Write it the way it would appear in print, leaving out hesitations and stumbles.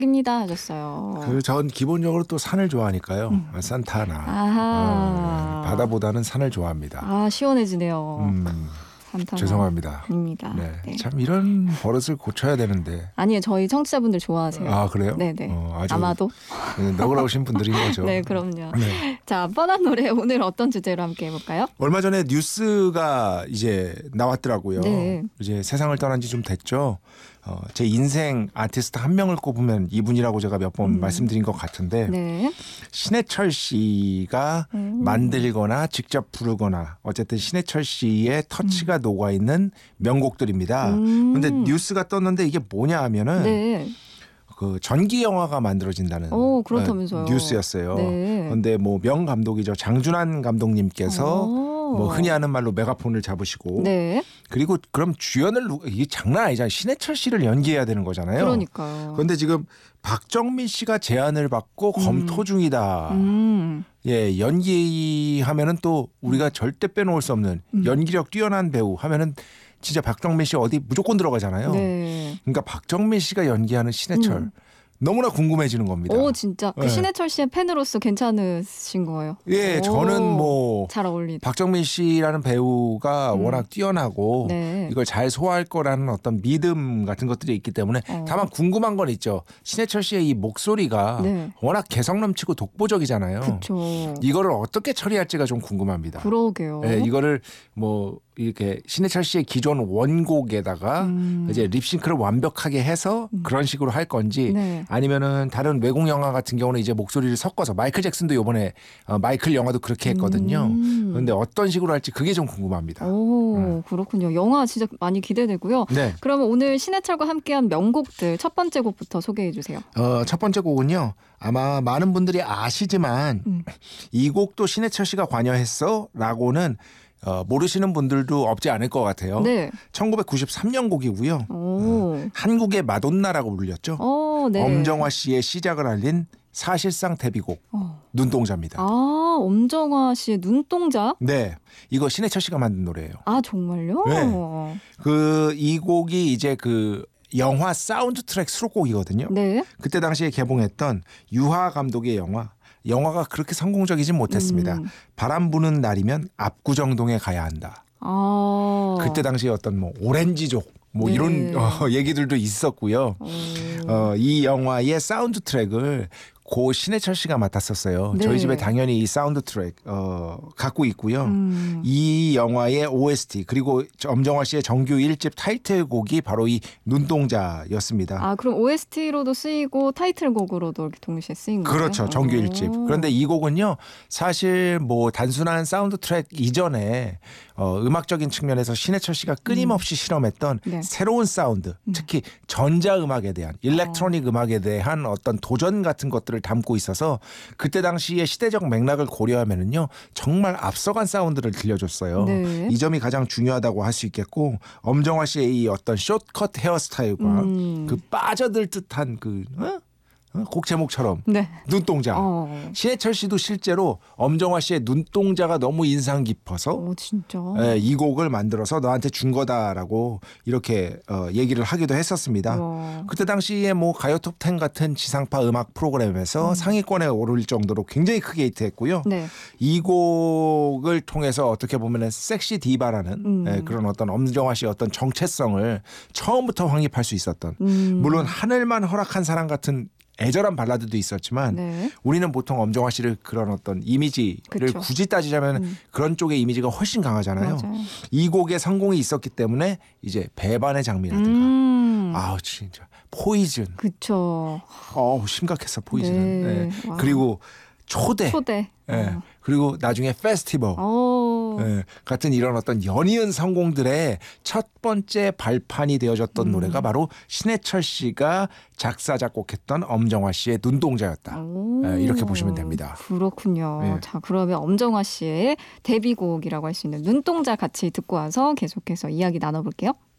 입니다 하셨어요. 전 기본적으로 또 산을 좋아하니까요. 산타나. 아하. 바다보다는 산을 좋아합니다. 아, 시원해지네요. 산타나. 죄송합니다. 아닙니다. 네. 네. 참 이런 버릇을 고쳐야 되는데. 아니에요. 저희 청취자분들 좋아하세요. 아, 그래요? 네네. 아주 아마도. 너그러우신 분들인 거죠. 네, 그럼요. 네. 자, 뻔한 노래 오늘 어떤 주제로 함께 해볼까요? 얼마 전에 뉴스가 이제 나왔더라고요. 네. 이제 세상을 떠난 지 좀 됐죠. 제 인생 아티스트 한 명을 꼽으면 이분이라고 제가 몇 번 말씀드린 것 같은데 네. 신해철 씨가 만들거나 직접 부르거나 어쨌든 신해철 씨의 터치가 녹아있는 명곡들입니다. 그런데 뉴스가 떴는데 이게 뭐냐 하면은 네. 그 전기 영화가 만들어진다는 오, 그렇다면서요. 뉴스였어요. 네. 그런데 뭐 명 감독이죠. 장준환 감독님께서 뭐 흔히 하는 말로 메가폰을 잡으시고 네. 그리고 그럼 주연을 이게 장난 아니잖아요. 신해철 씨를 연기해야 되는 거잖아요. 그러니까요. 그런데 지금 박정민 씨가 제안을 받고 검토 중이다. 예, 연기하면은 또 우리가 절대 빼놓을 수 없는 연기력 뛰어난 배우 하면은 진짜 박정민 씨 어디 무조건 들어가잖아요. 네. 그러니까 박정민 씨가 연기하는 신해철 너무나 궁금해지는 겁니다. 오, 진짜 그 네. 신해철 씨의 팬으로서 괜찮으신 거예요? 예, 오, 저는 뭐 잘 어울리다. 박정민 씨라는 배우가 워낙 뛰어나고 네. 이걸 잘 소화할 거라는 어떤 믿음 같은 것들이 있기 때문에 다만 궁금한 건 있죠. 신해철 씨의 이 목소리가 네. 워낙 개성 넘치고 독보적이잖아요. 그렇죠. 이거를 어떻게 처리할지가 좀 궁금합니다. 그러게요. 예, 이거를 뭐 이렇게 신해철 씨의 기존 원곡에다가 이제 립싱크를 완벽하게 해서 그런 식으로 할 건지 네. 아니면은 다른 외국 영화 같은 경우는 이제 목소리를 섞어서 마이클 잭슨도 이번에 마이클 영화도 그렇게 했거든요. 그런데 어떤 식으로 할지 그게 좀 궁금합니다. 오, 그렇군요. 영화 진짜 많이 기대되고요. 네. 그러면 오늘 신해철과 함께한 명곡들 첫 번째 곡부터 소개해 주세요. 첫 번째 곡은요. 아마 많은 분들이 아시지만 이 곡도 신해철 씨가 관여했어 라고는 모르시는 분들도 없지 않을 것 같아요. 네. 1993년 곡이고요. 오. 한국의 마돈나라고 불렸죠. 오, 네. 엄정화 씨의 시작을 알린 사실상 데뷔곡 눈동자입니다. 아, 엄정화 씨의 눈동자? 네, 이거 신해철 씨가 만든 노래예요. 아, 정말요? 네. 이 곡이 이제 그 영화 사운드 트랙 수록곡이거든요. 네. 그때 당시에 개봉했던 유하 감독의 영화가 그렇게 성공적이진 못했습니다. 바람 부는 날이면 압구정동에 가야 한다. 아. 그때 당시에 어떤 뭐 오렌지족 뭐 네. 이런 얘기들도 있었고요. 이 영화의 사운드 트랙을 고 신해철 씨가 맡았었어요. 네. 저희 집에 당연히 이 사운드 트랙 갖고 있고요. 이 영화의 OST 그리고 엄정화 씨의 정규 1집 타이틀곡이 바로 이 눈동자였습니다. 아, 그럼 OST로도 쓰이고 타이틀곡으로도 이렇게 동시에 쓰인 거예요? 그렇죠. 정규 1집. 그런데 이 곡은요. 사실 뭐 단순한 사운드 트랙 이전에 음악적인 측면에서 신해철 씨가 끊임없이 실험했던 네. 새로운 사운드, 특히 전자음악에 대한 일렉트로닉 음악에 대한 어떤 도전 같은 것들을 담고 있어서 그때 당시의 시대적 맥락을 고려하면은요. 정말 앞서간 사운드를 들려줬어요. 네. 이 점이 가장 중요하다고 할 수 있겠고 엄정화 씨의 이 어떤 숏컷 헤어스타일과 그 빠져들 듯한 그 곡 제목처럼 네. 눈동자. 신해철 씨도 실제로 엄정화 씨의 눈동자가 너무 인상 깊어서 오, 진짜. 이 곡을 만들어서 너한테 준 거다라고 이렇게 얘기를 하기도 했었습니다. 와. 그때 당시에 뭐 가요 톱10 같은 지상파 음악 프로그램에서 상위권에 오를 정도로 굉장히 크게 히트했고요. 네. 이 곡을 통해서 어떻게 보면 섹시 디바라는 그런 어떤 엄정화 씨의 어떤 정체성을 처음부터 확립할 수 있었던 물론 하늘만 허락한 사랑 같은 애절한 발라드도 있었지만 네. 우리는 보통 엄정화 씨를 그런 어떤 이미지를 그쵸. 굳이 따지자면 그런 쪽의 이미지가 훨씬 강하잖아요. 맞아요. 이 곡의 성공이 있었기 때문에 이제 배반의 장미라든가 아우 진짜 포이즌 그쵸. 심각했어 포이즌은. 네. 네. 그리고 초대. 예. 그리고 나중에 페스티벌 같은 이런 어떤 연이은 성공들의 첫 번째 발판이 되어졌던 노래가 바로 신해철 씨가 작사 작곡했던 엄정화 씨의 눈동자였다. 이렇게 보시면 됩니다. 그렇군요. 네. 자, 그러면 엄정화 씨의 데뷔곡이라고 할 수 있는 눈동자 같이 듣고 와서 계속해서 이야기 나눠볼게요.